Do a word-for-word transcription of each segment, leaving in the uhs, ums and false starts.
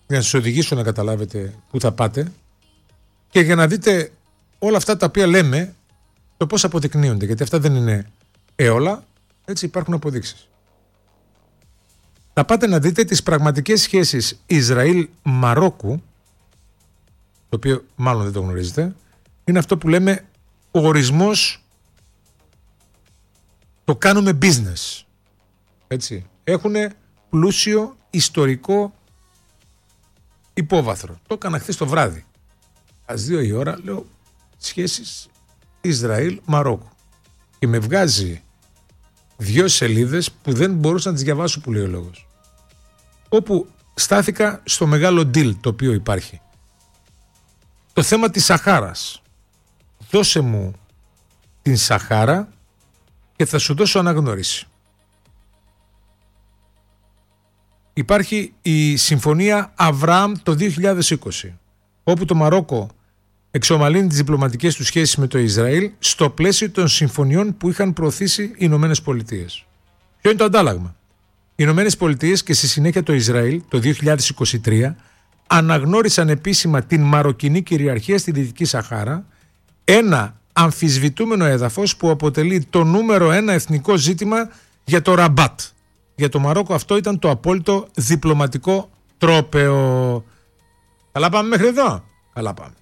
για να σας οδηγήσω να καταλάβετε πού θα πάτε και για να δείτε όλα αυτά τα οποία λέμε το πώς αποδεικνύονται, γιατί αυτά δεν είναι έολα, έτσι υπάρχουν αποδείξεις. Θα πάτε να δείτε τις πραγματικές σχέσεις Ισραήλ-Μαρόκου, το οποίο μάλλον δεν το γνωρίζετε, είναι αυτό που λέμε ο ορισμός το κάνουμε business. Έτσι. Έχουν πλούσιο ιστορικό υπόβαθρο. Το έκανα χθες το βράδυ. Ας δύο η ώρα λέω σχέσεις Ισραήλ-Μαρόκου. Και με βγάζει δύο σελίδες που δεν μπορούσα να τις διαβάσω που λέει ο λόγος. Όπου στάθηκα στο μεγάλο deal το οποίο υπάρχει. Το θέμα της Σαχάρας. Δώσε μου την Σαχάρα και θα σου δώσω αναγνώριση. Υπάρχει η Συμφωνία Αβραάμ το δύο χιλιάδες είκοσι, όπου το Μαρόκο εξομαλύνει τις διπλωματικές του σχέσεις με το Ισραήλ στο πλαίσιο των συμφωνιών που είχαν προωθήσει οι Ηνωμένες Πολιτείες. Ποιο είναι το αντάλλαγμα? Οι Ηνωμένες Πολιτείες και στη συνέχεια το Ισραήλ το δύο χιλιάδες είκοσι τρία αναγνώρισαν επίσημα την μαροκινή κυριαρχία στη Δυτική Σαχάρα, ένα αμφισβητούμενο έδαφος που αποτελεί το νούμερο ένα εθνικό ζήτημα για το Ραμπάτ. Για το Μαρόκο αυτό ήταν το απόλυτο διπλωματικό τρόπαιο. Καλά πάμε μέχρι εδώ? Καλά πάμε.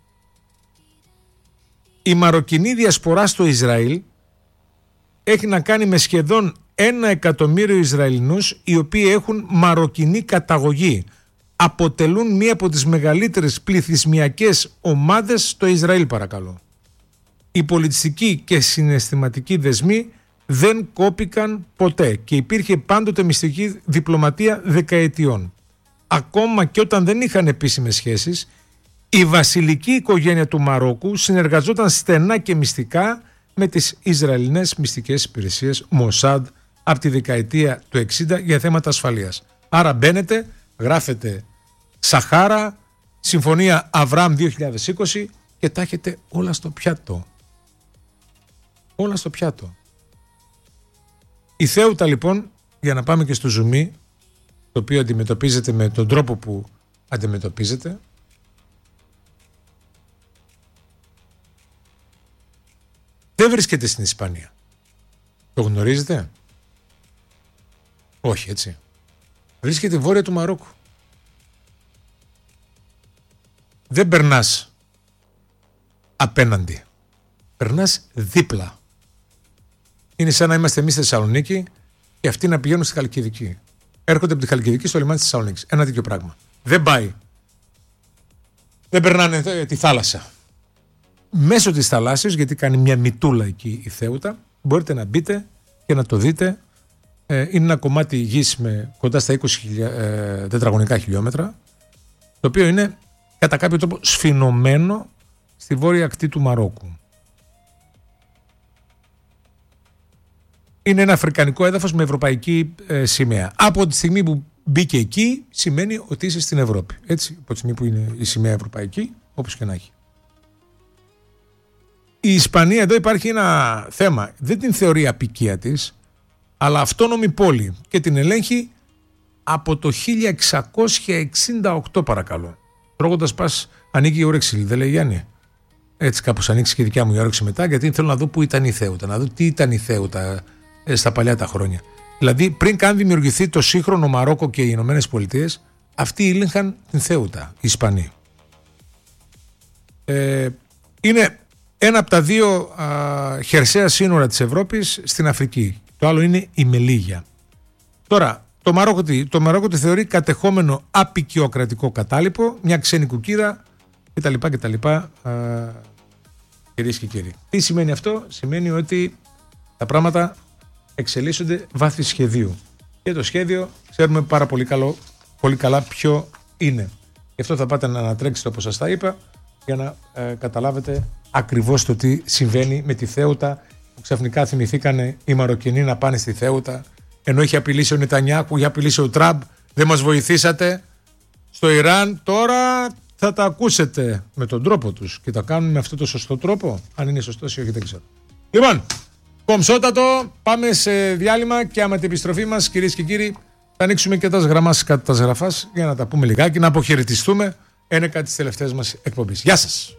Η μαροκινή διασπορά στο Ισραήλ έχει να κάνει με σχεδόν ένα εκατομμύριο Ισραηλινούς οι οποίοι έχουν μαροκινή καταγωγή. Αποτελούν μία από τις μεγαλύτερες πληθυσμιακές ομάδες στο Ισραήλ, παρακαλώ. Οι πολιτιστικοί και συναισθηματικοί δεσμοί δεν κόπηκαν ποτέ και υπήρχε πάντοτε μυστική διπλωματία δεκαετιών. Ακόμα και όταν δεν είχαν επίσημες σχέσεις, η βασιλική οικογένεια του Μαρόκου συνεργαζόταν στενά και μυστικά με τις Ισραηλινές μυστικές υπηρεσίες Μοσάντ από τη δεκαετία του εξήντα για θέματα ασφαλείας. Άρα μπαίνετε, γράφετε Σαχάρα, Συμφωνία Αβραάμ δύο χιλιάδες είκοσι και τα έχετε όλα στο πιάτο. Όλα στο πιάτο. Η Θέουτα λοιπόν, για να πάμε και στο ζουμί, το οποίο αντιμετωπίζεται με τον τρόπο που αντιμετωπίζεται, δεν βρίσκεται στην Ισπανία. Το γνωρίζετε? Όχι, έτσι. Βρίσκεται βόρεια του Μαρόκου. Δεν περνάς απέναντι. Περνάς δίπλα. Είναι σαν να είμαστε εμείς στη Θεσσαλονίκη και αυτοί να πηγαίνουν στη Χαλκιδική. Έρχονται από τη Χαλκιδική στο λιμάνι της Θεσσαλονίκης. Ένα τέτοιο πράγμα. Δεν πάει. Δεν περνάνε τη θάλασσα. Μέσω της θαλάσσης, γιατί κάνει μια μητούλα εκεί η Θέουτα, μπορείτε να μπείτε και να το δείτε. Ε, είναι ένα κομμάτι γης με κοντά στα είκοσι ε, τετραγωνικά χιλιόμετρα, το οποίο είναι κατά κάποιο τρόπο σφινωμένο στη βόρεια ακτή του Μαρόκου. Είναι ένα αφρικανικό έδαφος με ευρωπαϊκή ε, σημαία. Από τη στιγμή που μπήκε εκεί, σημαίνει ότι είσαι στην Ευρώπη. Έτσι, από τη στιγμή που είναι η σημαία ευρωπαϊκή, όπως και να έχει. Η Ισπανία, εδώ υπάρχει ένα θέμα. Δεν την θεωρεί απικία της, αλλά αυτόνομη πόλη και την ελέγχει από το χίλια εξακόσια εξήντα οκτώ, παρακαλώ. Τρώγοντας πας, ανοίγει η όρεξη, δεν λέει Γιάννη? Έτσι κάπως ανοίξει και η δικιά μου η όρεξη μετά, γιατί θέλω να δω πού ήταν η Θέουτα, να δω τι ήταν η Θέουτα ε, στα παλιά τα χρόνια. Δηλαδή, πριν καν δημιουργηθεί το σύγχρονο Μαρόκο και οι Ηνωμένες Πολιτείες, αυτοί ήλεγχαν την Θέουτα, οι Ισπανοί. Ε, είναι ένα από τα δύο α, χερσαία σύνορα της Ευρώπης στην Αφρική. Το άλλο είναι η Μελίγια. Τώρα, το Μαρόκο, το Μαρόκο τη θεωρεί κατεχόμενο απικιοκρατικό κατάλοιπο, μια ξένη κουκίδα κτλ. κτλ. Κυρίες και κύριοι. Τι σημαίνει αυτό? Σημαίνει ότι τα πράγματα εξελίσσονται βάθη σχεδίου. Και το σχέδιο ξέρουμε πάρα πολύ, καλό, πολύ καλά ποιο είναι. Γι' αυτό θα πάτε να ανατρέξετε όπως σας τα είπα, για να ε, καταλάβετε ακριβώς το τι συμβαίνει με τη Θέουτα, που ξαφνικά θυμηθήκανε οι Μαροκινοί να πάνε στη Θέουτα, ενώ είχε απειλήσει ο Νετανιάχου, είχε απειλήσει ο Τραμπ, δεν μας βοηθήσατε. Στο Ιράν τώρα θα τα ακούσετε με τον τρόπο τους και τα κάνουν με αυτό το σωστό τρόπο. Αν είναι σωστός ή όχι δεν ξέρω. Λοιπόν, κομψότατο, πάμε σε διάλειμμα και άμα την επιστροφή μας, κυρίες και κύριοι, Θα ανοίξουμε και τα γραμμάς κατά τα ζεραφάς για να τα πούμε λιγάκι, να αποχαιρετιστούμε. Είναι κάτι της τελευταίας μας εκπομπής. Γεια σας.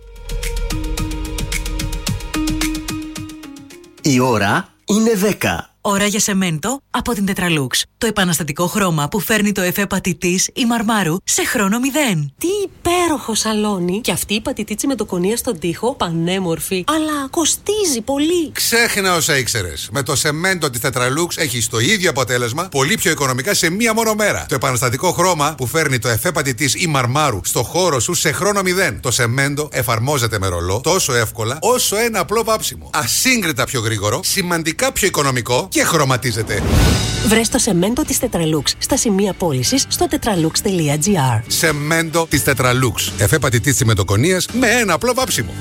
Η ώρα είναι δέκα. Ώρα για σεμέντο από την Tetralux. Το επαναστατικό χρώμα που φέρνει το εφέ πατητής ή μαρμάρου σε χρόνο μηδέν. Τι υπέροχο σαλόνι! Και αυτή η πατητίτσι με το κονία στον τοίχο, πανέμορφη, αλλά κοστίζει πολύ. Ξέχνα όσα ήξερες. Με το σεμέντο της Tetralux έχεις το ίδιο αποτέλεσμα, πολύ πιο οικονομικά σε μία μόνο μέρα. Το επαναστατικό χρώμα που φέρνει το εφέ πατητής ή μαρμάρου στο χώρο σου σε χρόνο μηδέν. Το σεμέντο εφαρμόζεται με ρολό τόσο εύκολα όσο ένα απλό βάψιμο. Ασύγκριτα πιο γρήγορο, σημαντικά πιο οικονομικό και χρωματίζεται. Βρες το σεμέντο της Tetralux στα σημεία πώλησης στο tetralux τελεία gr. Σεμέντο της Tetralux. Εφέ πατητής τσιμεντοκονίας με ένα απλό βάψιμο.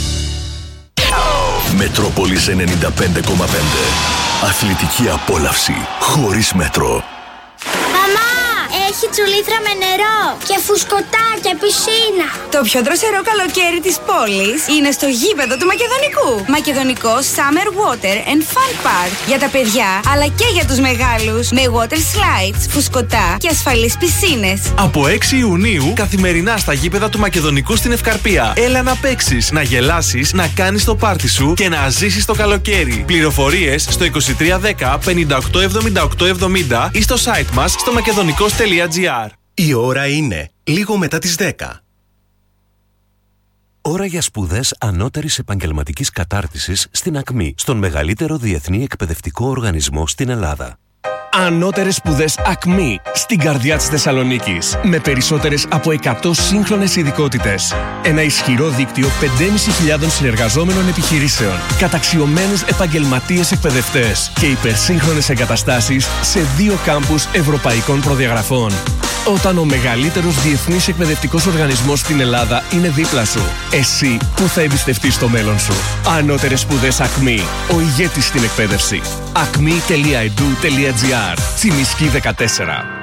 Μετρόπολης ενενήντα πέντε κόμμα πέντε. Αθλητική απόλαυση χωρίς μέτρο. Έχει τσουλήθρα με νερό και φουσκωτά και πισίνα. Το πιο δροσερό καλοκαίρι της πόλης είναι στο γήπεδο του Μακεδονικού. Μακεδονικό Summer Water and Fun Park. Για τα παιδιά αλλά και για τους μεγάλους. Με water slides, φουσκωτά και ασφαλείς πισίνες. Από έξι Ιουνίου καθημερινά στα γήπεδα του Μακεδονικού στην Ευκαρπία. Έλα να παίξεις, να γελάσεις, να κάνεις το πάρτι σου και να ζήσεις το καλοκαίρι. Πληροφορίες στο είκοσι τρία δέκα πενήντα οκτώ εβδομήντα οκτώ εβδομήντα ή στο site μας στο μακεδονικός τελεία gr. Η ώρα είναι λίγο μετά τις δέκα. Ώρα για σπουδές ανώτερης επαγγελματικής κατάρτισης στην ΑΚΜΗ, στον μεγαλύτερο διεθνή εκπαιδευτικό οργανισμό στην Ελλάδα. Ανώτερες σπουδές ΑΚΜΗ στην καρδιά της Θεσσαλονίκης. Με περισσότερες από εκατό σύγχρονες ειδικότητες. Ένα ισχυρό δίκτυο πεντέμισι χιλιάδων συνεργαζόμενων επιχειρήσεων. Καταξιωμένους επαγγελματίες εκπαιδευτές. Και υπερσύγχρονες εγκαταστάσεις σε δύο κάμπους ευρωπαϊκών προδιαγραφών. Όταν ο μεγαλύτερος διεθνής εκπαιδευτικός οργανισμός στην Ελλάδα είναι δίπλα σου, εσύ που θα εμπιστευτείς το μέλλον σου. Ανώτερες σπουδές ΑΚΜΗ. Ο ηγέτης στην εκπαίδευση. ακμή τελεία ι ντι ου τελεία τζι αρ. Τσιμισκή δεκατέσσερα.